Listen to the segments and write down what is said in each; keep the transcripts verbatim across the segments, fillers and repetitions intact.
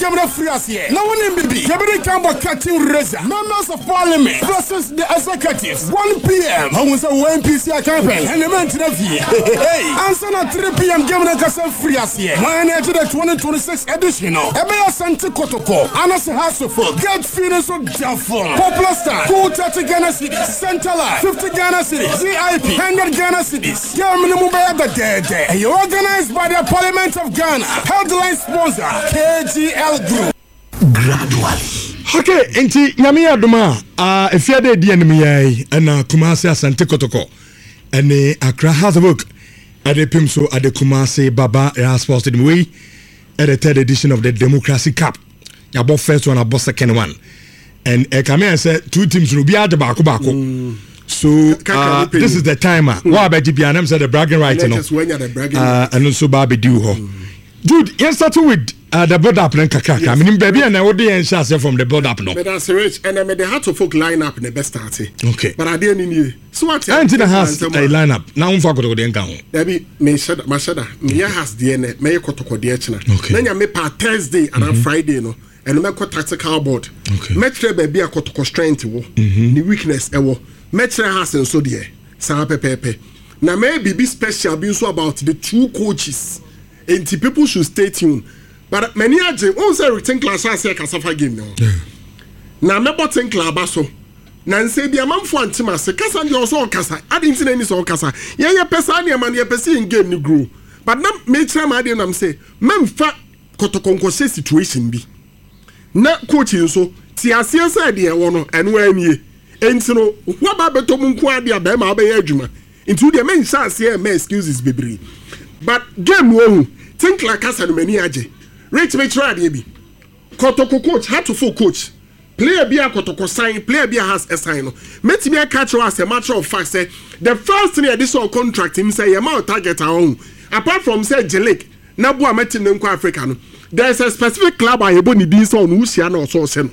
game free as here. No one in baby. Jabari Cambo catching Reza. Members of Parliament versus the executives. one p.m. I was a one P C campaign. And the man to the Hey, answer at three p.m. game and free as here. My energy the twenty twenty-six edition. Ebea Santa Kotoko. Anas Hasselford. Get feelings of Jaffa. Popular Star. Cool thirty Ghana cities. Center Life. fifty Ghana cities. Z I P. one hundred Ghana cities. Germany Mubaya the Dead. And you're organized by the Parliament of Ghana. Headline sponsor K G L Group. Gradually. Okay, enti nyame adoma ah uh, efiade di anim yai na Kumasi Asante Kotoko. Ene Accra Hazabuk. Ade Pimso Ade Kumasi Baba Air Sports Stadium we at the third edition of the Democracy Cup. Yabo first one, abo second one. And uh, come here and say two teams will be at the back back. Mm. So uh, this is the timer. Mm. What about G P N? Said the bragging rights, you know. Uh, and also Barbie do ho. Dude, you started with uh, the build up and kakaka. I mean, baby, and I would be anxious from the build up no. But that's rich, and I made the heart of folk line up in the best party. Okay. But I didn't need so what? I didn't have a line up. Now I'm fucking with the encounter. Debbie, me shada, my shada. Me has D N A. Me kotoko diachna. Okay. Then you me pa Thursday and on Friday no. And me ko tactical board. Okay. Me try baby a kotoko strength wo. The weakness e wo. Me try has and so there. Sa pepepe. Now maybe be special be so about the two coaches. And people should stay tuned. But many are just oh say return class as a Kasafa game now. Na me botin club aso. Na nse bia manfo antima se kasa ndi oso kasa. Adi nti na ni so kasa. Ye ye pesa na man ye pesa in game ni grow. But na me try ma dey na say memfa kotokonko situation bi. Na coach nso ti ase say de e wo no eno anie. Enti no wo ba beto mu nko ade aba ma ba ye adwuma. Enti de men sha ase e me excuses bebre. But game wo think like us and many aje. Rich me try dey bi. Kotoko coach had to full coach. Player be a kotoko sign, player be a has a sign. Met me a catch as a matter of fact say the first thing this all contract him say amount target our own. Apart from say Jelik, na bo ameti nko Africa no. There is a specific club I ebo ni din so no usia na so se no.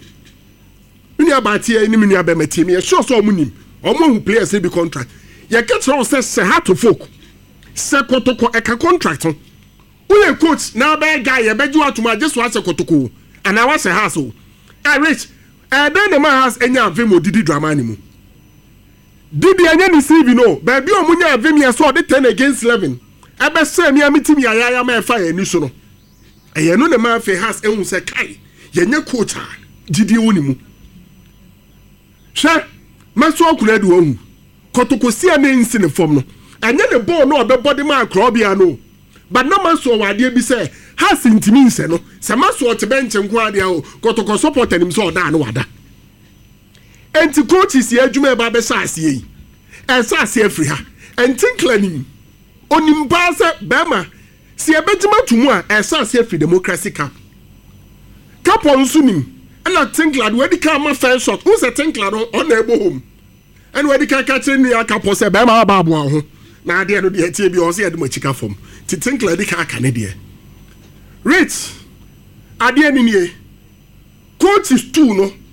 Uni abati e ni mini abemeti me sure so munim. Omo hu players be contract. Ye catch us say say had to folk. Say kotoko e ka contract no. Uye coach na be guy ye beju atuma just wa say kotoko. And I was a hassle. I rich. I then the man has any of him or Didi drama anymore. Didi any C V no, baby or Munya of him, I saw the ten against eleven. I best say me a meeting me, I am a fire and you so. I know the man has a say Kai, Yanya quota, Didi Unimu. Sure, my soul could do home. Kotokosia names in the form. And then the ball no, the body man, Crobiano. But no man saw what dear be say. Has intimacy no sama so to bench nko ade o kotoko support him so da no wada enti coaches ye adwuma ba be sa ase yi en sa ase afri ha enti clanim onim ba se bema se e betima tumu a en sa ase afri Democracy Cup Cup on sunim na Tinklad we di ka ma first shot who say Tinklad on na ebo home and we di ka ka tire ni aka po se bema ba abo ho na ade no de tie bi o se e de machika fom ti Tinklad di ka aka ne de Rich, at the end, coach is two, no,